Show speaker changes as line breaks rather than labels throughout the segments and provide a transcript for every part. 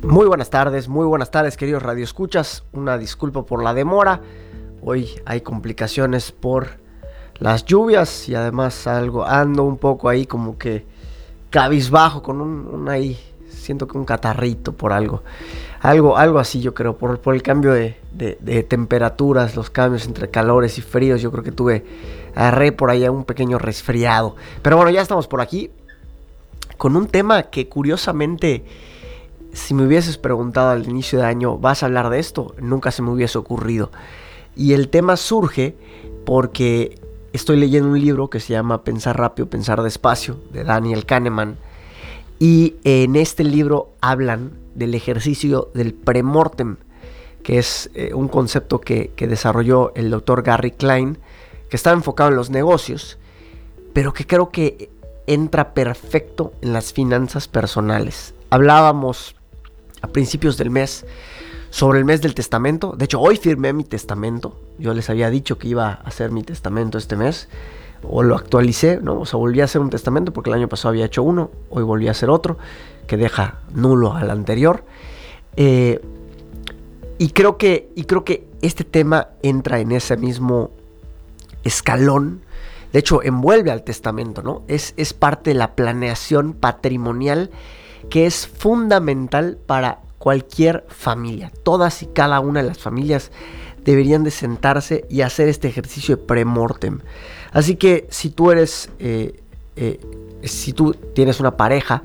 Muy buenas tardes queridos radioescuchas, una disculpa por la demora, hoy hay complicaciones por las lluvias y además ando un poco ahí como que cabizbajo con un ahí, siento que un catarrito por algo así yo creo, por el cambio de temperaturas, los cambios entre calores y fríos, yo creo que agarré por ahí un pequeño resfriado, pero bueno, ya estamos por aquí con un tema que curiosamente, si me hubieses preguntado al inicio de año, ¿vas a hablar de esto? Nunca se me hubiese ocurrido. Y el tema surge porque estoy leyendo un libro que se llama Pensar rápido, pensar despacio, de Daniel Kahneman. Y en este libro hablan del ejercicio del premortem, que es un concepto que desarrolló el doctor Gary Klein, que está enfocado en los negocios, pero que creo que entra perfecto en las finanzas personales. Hablábamos a principios del mes sobre el mes del testamento. De hecho, hoy firmé mi testamento. Yo les había dicho que iba a hacer mi testamento este mes, o lo actualicé, ¿no? O sea, volví a hacer un testamento porque el año pasado había hecho uno, hoy volví a hacer otro que deja nulo al anterior. Y creo que este tema entra en ese mismo escalón. De hecho, envuelve al testamento, ¿no? Es parte de la planeación patrimonial que es fundamental para cualquier familia. Todas y cada una de las familias deberían de sentarse y hacer este ejercicio de premortem. Así que si tú si tú tienes una pareja,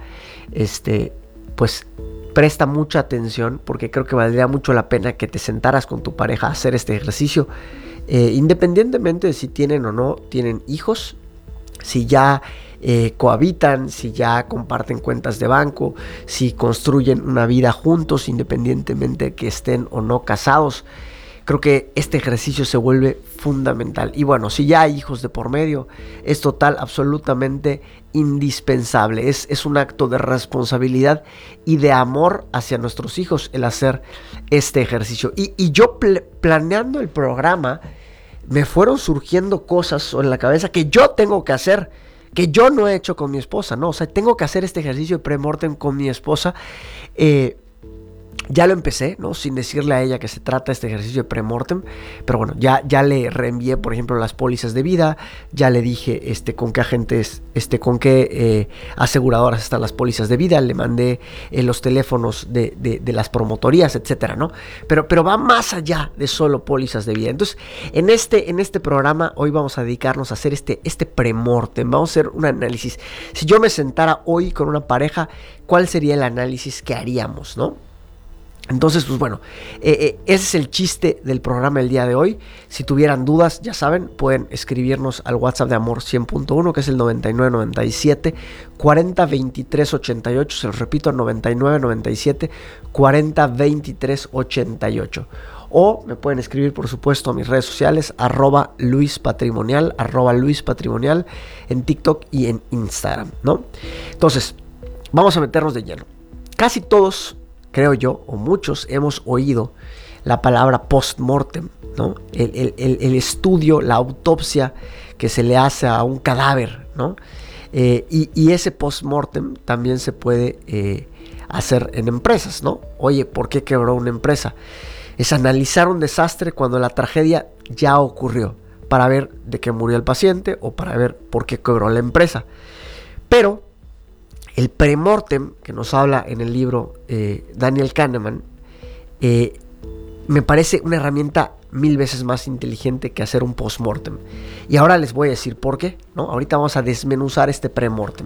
pues presta mucha atención, porque creo que valdría mucho la pena que te sentaras con tu pareja a hacer este ejercicio, independientemente de si tienen o no tienen hijos, si ya cohabitan, si ya comparten cuentas de banco, si construyen una vida juntos, independientemente de que estén o no casados. Creo que este ejercicio se vuelve fundamental. Y bueno, si ya hay hijos de por medio, es total, absolutamente indispensable. Es un acto de responsabilidad y de amor hacia nuestros hijos el hacer este ejercicio. Y yo planeando el programa, me fueron surgiendo cosas en la cabeza que yo tengo que hacer, que yo no he hecho con mi esposa, ¿no? O sea, tengo que hacer este ejercicio de premortem con mi esposa. Ya lo empecé, ¿no? Sin decirle a ella que se trata este ejercicio de premortem, pero bueno, ya le reenvié, por ejemplo, las pólizas de vida, ya le dije con qué agentes, con qué aseguradoras están las pólizas de vida, le mandé los teléfonos de las promotorías, etcétera, ¿no? Pero va más allá de solo pólizas de vida. Entonces, en este programa hoy vamos a dedicarnos a hacer este premortem, vamos a hacer un análisis. Si yo me sentara hoy con una pareja, ¿cuál sería el análisis que haríamos, no? Entonces, pues bueno, ese es el chiste del programa del día de hoy. Si tuvieran dudas, ya saben, pueden escribirnos al WhatsApp de Amor 100.1, que es el 9997 40 23 88. Se los repito, 9997 40 23 88. O me pueden escribir, por supuesto, a mis redes sociales, @LuisPatrimonial, @LuisPatrimonial, en TikTok y en Instagram, ¿no? Entonces, vamos a meternos de lleno. Casi todos, creo yo, o muchos, hemos oído la palabra post-mortem, ¿no? El estudio, la autopsia que se le hace a un cadáver, ¿no? Y ese post-mortem también se puede hacer en empresas, ¿no? Oye, ¿por qué quebró una empresa? Es analizar un desastre cuando la tragedia ya ocurrió, para ver de qué murió el paciente o para ver por qué quebró la empresa. Pero el premortem que nos habla en el libro Daniel Kahneman me parece una herramienta 1000 veces más inteligente que hacer un postmortem. Y ahora les voy a decir por qué, ¿no? Ahorita vamos a desmenuzar este premortem.